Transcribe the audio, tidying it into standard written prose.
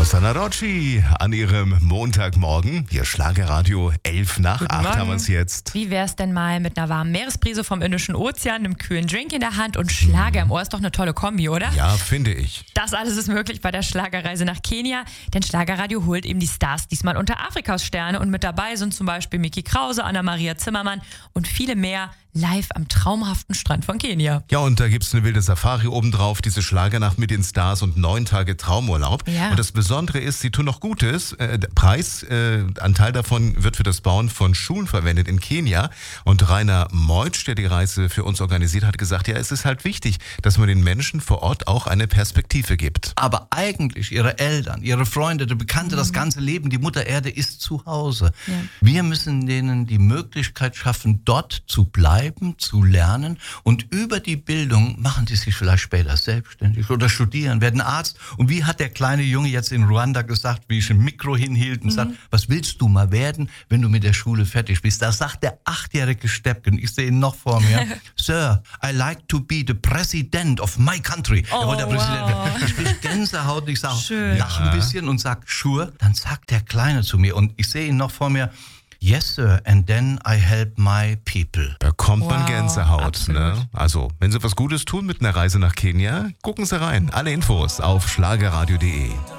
Rossana Rocci an ihrem Montagmorgen. Hier Schlagerradio 11:08 haben wir es jetzt. Wie wär's denn mal mit einer warmen Meeresbrise vom Indischen Ozean, einem kühlen Drink in der Hand und Schlager im Ohr? Ist doch eine tolle Kombi, oder? Ja, finde ich. Das alles ist möglich bei der Schlagerreise nach Kenia, denn Schlagerradio holt eben die Stars diesmal unter Afrikas Sterne und mit dabei sind zum Beispiel Miki Krause, Anna-Maria Zimmermann und viele mehr live am traumhaften Strand von Kenia. Ja, und da gibt's eine wilde Safari obendrauf, diese Schlagernacht mit den Stars und 9 Tage Traumurlaub. Ja. Und das Besondere ist, sie tun noch Gutes. Ein Teil davon wird für das Bauen von Schulen verwendet in Kenia. Und Rainer Meutsch, der die Reise für uns organisiert hat, gesagt, ja, es ist halt wichtig, dass man den Menschen vor Ort auch eine Perspektive gibt. Aber eigentlich ihre Eltern, ihre Freunde, die Bekannte, das ganze Leben, die Mutter Erde ist zu Hause. Ja. Wir müssen denen die Möglichkeit schaffen, dort zu bleiben, zu lernen, und über die Bildung machen die sich vielleicht später selbstständig oder studieren, werden Arzt. Und wie hat der kleine Junge jetzt in Ruanda gesagt, wie ich ein Mikro hinhielt und sagt, was willst du mal werden, wenn du mit der Schule fertig bist? Da sagt der 8-jährige Steppken, ich sehe ihn noch vor mir, Sir, I like to be the president of my country. Oh, er wollte der Präsident wow. werden. Ich kriege Gänsehaut und ich sage, Schön. lach ein bisschen und sag, sure. Dann sagt der Kleine zu mir und ich sehe ihn noch vor mir, yes, sir, and then I help my people. Da kommt man Wow, Gänsehaut. absolut. Ne? Also, wenn Sie was Gutes tun mit einer Reise nach Kenia, gucken Sie rein. Alle Infos auf schlagerradio.de.